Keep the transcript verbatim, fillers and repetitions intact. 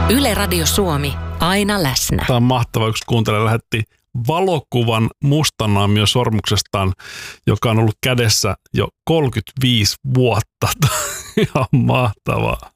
Yle Radio Suomi, aina läsnä. Tämä on mahtavaa, yksi kuuntelija lähetti valokuvan mustanaamio sormuksestaan, joka on ollut kädessä jo kolmekymmentäviisi vuotta. Ihan mahtavaa.